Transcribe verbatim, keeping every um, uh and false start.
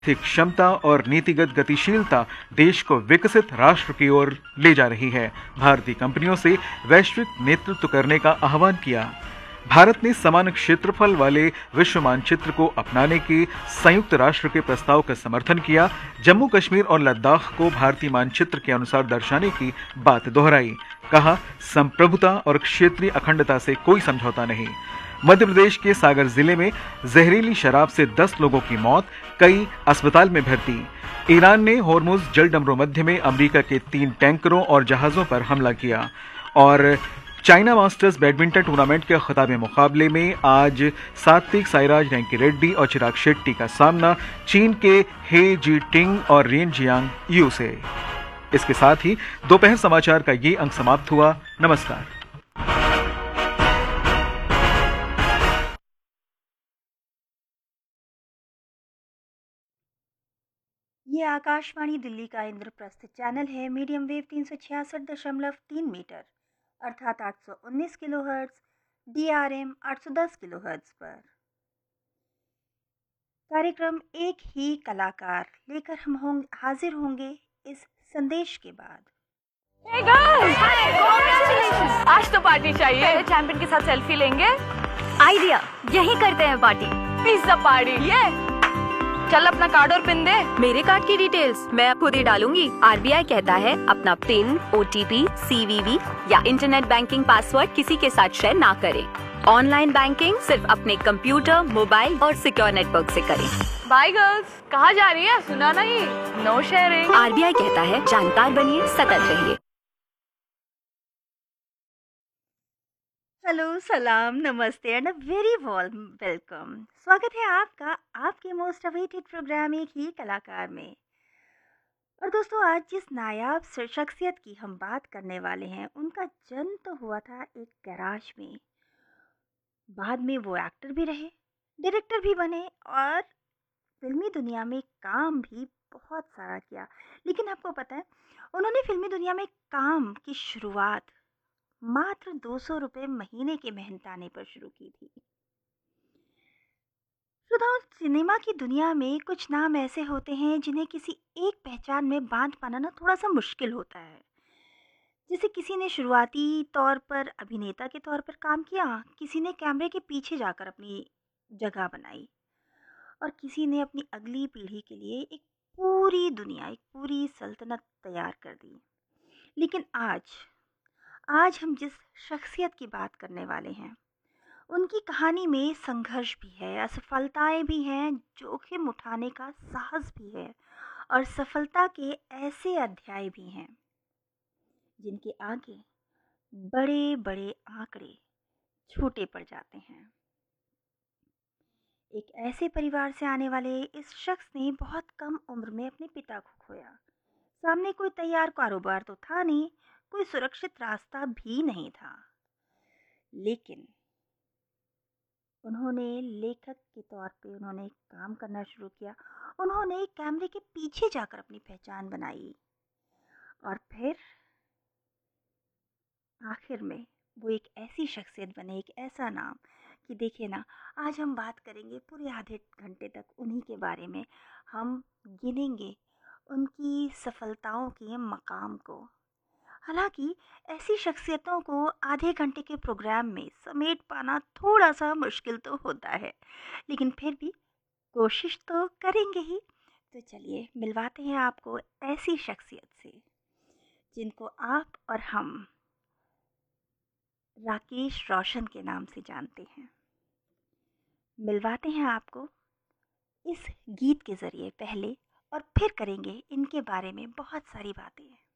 आर्थिक क्षमता और नीतिगत गतिशीलता देश को विकसित राष्ट्र की ओर ले जा रही है। भारतीय कंपनियों से वैश्विक नेतृत्व करने का आह्वान किया। भारत ने समान क्षेत्रफल वाले विश्व मानचित्र को अपनाने के संयुक्त राष्ट्र के प्रस्ताव का समर्थन किया। जम्मू कश्मीर और लद्दाख को भारतीय मानचित्र के अनुसार दर्शाने की बात दोहराई। कहा, संप्रभुता और क्षेत्रीय अखंडता से कोई समझौता नहीं। मध्य प्रदेश के सागर जिले में जहरीली शराब से दस लोगों की मौत, कई अस्पताल में भर्ती। ईरान ने होर्मुज जलडमरू मध्य में अमेरिका के तीन टैंकरों और जहाजों पर हमला किया। और चाइना मास्टर्स बैडमिंटन टूर्नामेंट के खिताबी मुकाबले में आज सात्विक साईराज रैंकी रेड्डी और चिराग शेट्टी का सामना चीन के हे जी टिंग और रेन जियांग यू से। इसके साथ ही दोपहर समाचार का ये अंक समाप्त हुआ। नमस्कार। ये आकाशवाणी दिल्ली का इंद्रप्रस्थ चैनल है। मीडियम वेव तीन सौ छियासठ दशमलव तीन मीटर अर्थात आठ सौ उन्नीस kilo hertz, D R M आठ सौ दस किलो हर्ट्ज पर कार्यक्रम एक ही कलाकार लेकर हम होंगे हाजिर होंगे इस संदेश के बाद। Hey girls! Hi! Congratulations! आज तो पार्टी चाहिए। पहले चैंपियन के साथ सेल्फी लेंगे। आइडिया, यही करते हैं पार्टी। Pizza party. ये चल अपना कार्ड और पिन दे। मेरे कार्ड की डिटेल्स मैं खुद ही डालूंगी। आरबीआई कहता है अपना पिन, ओटीपी, सीवीवी या इंटरनेट बैंकिंग पासवर्ड किसी के साथ शेयर ना करें। ऑनलाइन बैंकिंग सिर्फ अपने कंप्यूटर, मोबाइल और सिक्योर नेटवर्क से करें। Bye girls. कहाँ जा रही है? सुना नहीं। No sharing. आरबीआई कहता है जानकार बनिए, सतर्क रहिए। हेलो, सलाम, नमस्ते and a very warm welcome. स्वागत है आपका आपके मोस्ट अवेटेड प्रोग्राम एक ही कलाकार में। और दोस्तों, आज जिस नायाब शख्सियत की हम बात करने वाले हैं, उनका जन्म तो हुआ था एक गैराज में। बाद में वो एक्टर भी रहे, डायरेक्टर भी बने और फिल्मी दुनिया में काम भी बहुत सारा किया। लेकिन आपको पता है, उन्होंने फिल्मी दुनिया में काम की शुरुआत मात्र दो सौ रुपये महीने के मेहनताने पर शुरू की थी। श्रोताओं, सिनेमा की दुनिया में कुछ नाम ऐसे होते हैं जिन्हें किसी एक पहचान में बांध पाना ना थोड़ा सा मुश्किल होता है। जैसे किसी ने शुरुआती तौर पर अभिनेता के तौर पर काम किया, किसी ने कैमरे के पीछे जाकर अपनी जगह बनाई और किसी ने अपनी अगली पीढ़ी के लिए एक पूरी दुनिया, एक पूरी सल्तनत तैयार कर दी। लेकिन आज आज हम जिस शख्सियत की बात करने वाले हैं, उनकी कहानी में संघर्ष भी है, असफलताएं भी हैं, जोखिम उठाने का साहस भी है और सफलता के ऐसे अध्याय भी हैं जिनके आगे बड़े बड़े आंकड़े छोटे पड़ जाते हैं। एक ऐसे परिवार से आने वाले इस शख्स ने बहुत कम उम्र में अपने पिता को खोया। सामने कोई तैयार कारोबार तो था नहीं, कोई सुरक्षित रास्ता भी नहीं था, लेकिन उन्होंने लेखक के तौर पे उन्होंने काम करना शुरू किया। उन्होंने कैमरे के पीछे जाकर अपनी पहचान बनाई और फिर आखिर में वो एक ऐसी शख्सियत बने, एक ऐसा नाम कि देखिए ना, आज हम बात करेंगे पूरे आधे घंटे तक उन्हीं के बारे में। हम गिनेंगे उनकी सफलताओं के मकाम को। हालांकि ऐसी शख्सियतों को आधे घंटे के प्रोग्राम में समेट पाना थोड़ा सा मुश्किल तो होता है, लेकिन फिर भी कोशिश तो करेंगे ही। तो चलिए मिलवाते हैं आपको ऐसी शख्सियत से जिनको आप और हम राकेश रोशन के नाम से जानते हैं। मिलवाते हैं आपको इस गीत के ज़रिए पहले, और फिर करेंगे इनके बारे में बहुत सारी बातें।